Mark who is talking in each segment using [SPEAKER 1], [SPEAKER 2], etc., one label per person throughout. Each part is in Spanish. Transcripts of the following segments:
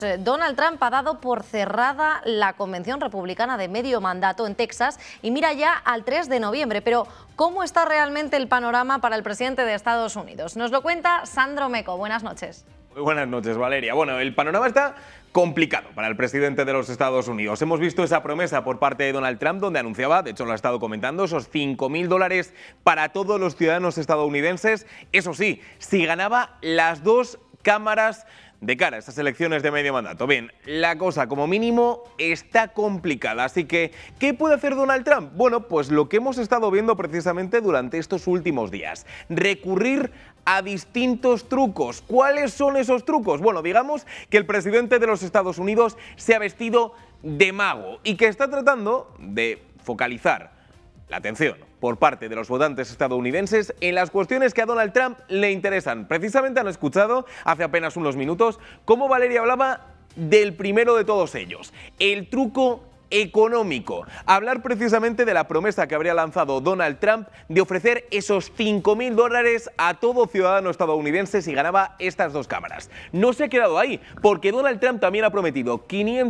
[SPEAKER 1] Donald Trump ha dado por cerrada la convención republicana de medio mandato en Texas y mira ya al 3 de noviembre. Pero, ¿cómo está realmente el panorama para el presidente de Estados Unidos? Nos lo cuenta Sandro Meco. Buenas noches.
[SPEAKER 2] Muy buenas noches, Valeria. Bueno, el panorama está complicado para el presidente de los Estados Unidos. Hemos visto esa promesa por parte de Donald Trump, donde anunciaba, de hecho lo ha estado comentando, esos $5.000 para todos los ciudadanos estadounidenses. Eso sí, si ganaba las dos cámaras de cara a estas elecciones de medio mandato. Bien, la cosa como mínimo está complicada, así que ¿qué puede hacer Donald Trump? Bueno, pues lo que hemos estado viendo precisamente durante estos últimos días. Recurrir a distintos trucos. ¿Cuáles son esos trucos? Bueno, digamos que el presidente de los Estados Unidos se ha vestido de mago y que está tratando de focalizar la atención por parte de los votantes estadounidenses en las cuestiones que a Donald Trump le interesan. Precisamente han escuchado hace apenas unos minutos cómo Valeria hablaba del primero de todos ellos, el truco económico. Hablar precisamente de la promesa que habría lanzado Donald Trump de ofrecer esos $5.000 a todo ciudadano estadounidense si ganaba estas dos cámaras. No se ha quedado ahí, porque Donald Trump también ha prometido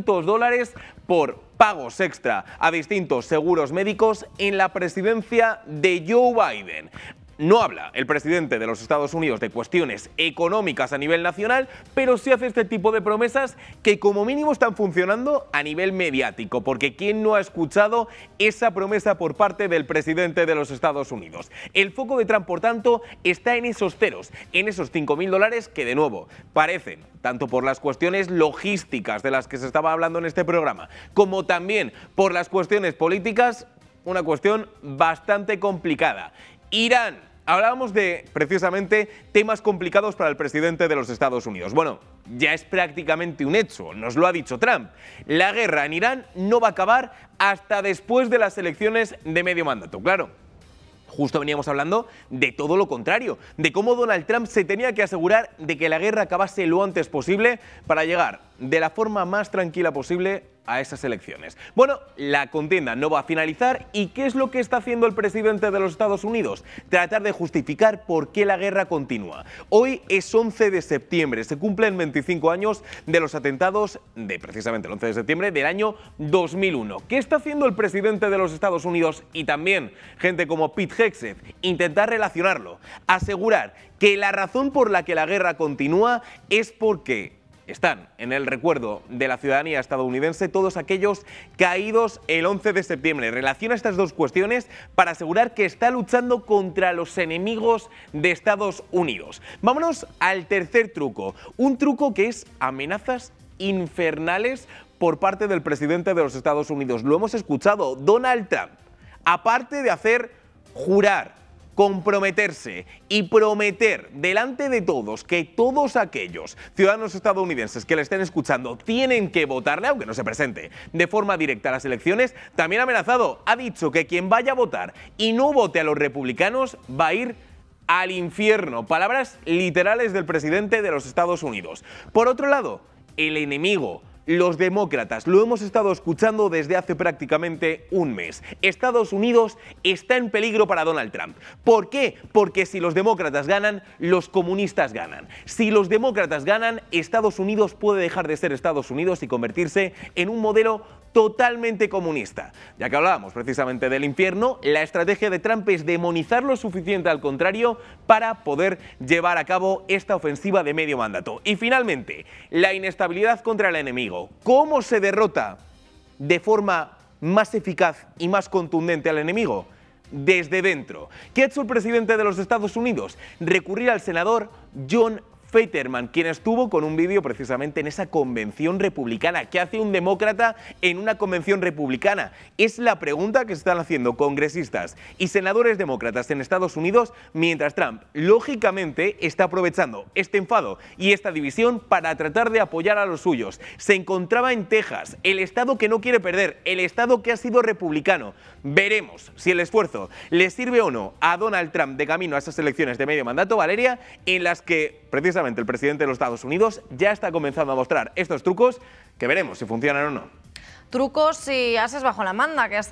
[SPEAKER 2] $500 por pagos extra a distintos seguros médicos en la presidencia de Joe Biden. No habla el presidente de los Estados Unidos de cuestiones económicas a nivel nacional, pero sí hace este tipo de promesas que como mínimo están funcionando a nivel mediático, porque ¿quién no ha escuchado esa promesa por parte del presidente de los Estados Unidos? El foco de Trump, por tanto, está en esos ceros, en esos $5.000 que, de nuevo, parecen, tanto por las cuestiones logísticas de las que se estaba hablando en este programa, como también por las cuestiones políticas, una cuestión bastante complicada. Irán. Hablábamos de, precisamente, temas complicados para el presidente de los Estados Unidos. Bueno, ya es prácticamente un hecho, nos lo ha dicho Trump. La guerra en Irán no va a acabar hasta después de las elecciones de medio mandato, claro. Justo veníamos hablando de todo lo contrario, de cómo Donald Trump se tenía que asegurar de que la guerra acabase lo antes posible para llegar de la forma más tranquila posible a esas elecciones. Bueno, la contienda no va a finalizar y ¿qué es lo que está haciendo el presidente de los Estados Unidos? Tratar de justificar por qué la guerra continúa. Hoy es 11 de septiembre, se cumplen 25 años de los atentados de precisamente el 11 de septiembre del año 2001. ¿Qué está haciendo el presidente de los Estados Unidos y también gente como Pete Hegseth? Intentar relacionarlo, asegurar que la razón por la que la guerra continúa es porque están en el recuerdo de la ciudadanía estadounidense todos aquellos caídos el 11 de septiembre. Relaciona estas dos cuestiones para asegurar que está luchando contra los enemigos de Estados Unidos. Vámonos al tercer truco, un truco que es amenazas infernales por parte del presidente de los Estados Unidos. Lo hemos escuchado, Donald Trump, aparte de hacer jurar, comprometerse y prometer delante de todos que todos aquellos ciudadanos estadounidenses que le estén escuchando tienen que votarle, aunque no se presente de forma directa a las elecciones, también ha amenazado, ha dicho que quien vaya a votar y no vote a los republicanos va a ir al infierno. Palabras literales del presidente de los Estados Unidos. Por otro lado, el enemigo, los demócratas, lo hemos estado escuchando desde hace prácticamente un mes. Estados Unidos está en peligro para Donald Trump. ¿Por qué? Porque si los demócratas ganan, los comunistas ganan. Si los demócratas ganan, Estados Unidos puede dejar de ser Estados Unidos y convertirse en un modelo totalmente comunista. Ya que hablábamos precisamente del infierno, la estrategia de Trump es demonizar lo suficiente al contrario para poder llevar a cabo esta ofensiva de medio mandato. Y finalmente, la inestabilidad contra el enemigo. ¿Cómo se derrota de forma más eficaz y más contundente al enemigo? Desde dentro. ¿Qué ha hecho el presidente de los Estados Unidos? Recurrir al senador John Fetterman, quien estuvo con un vídeo precisamente en esa convención republicana. ¿Qué hace un demócrata en una convención republicana? Es la pregunta que se están haciendo congresistas y senadores demócratas en Estados Unidos, mientras Trump, lógicamente, está aprovechando este enfado y esta división para tratar de apoyar a los suyos. Se encontraba en Texas, el estado que no quiere perder, el estado que ha sido republicano. Veremos si el esfuerzo le sirve o no a Donald Trump de camino a esas elecciones de medio mandato, Valeria, en las que precisamente el presidente de los Estados Unidos ya está comenzando a mostrar estos trucos que veremos si funcionan o no.
[SPEAKER 1] Trucos y ases bajo la manga que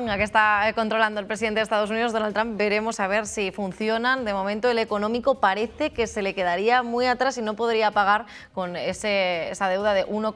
[SPEAKER 1] está controlando el presidente de Estados Unidos, Donald Trump. Veremos a ver si funcionan. De momento el económico parece que se le quedaría muy atrás y no podría pagar con esa deuda de 1,5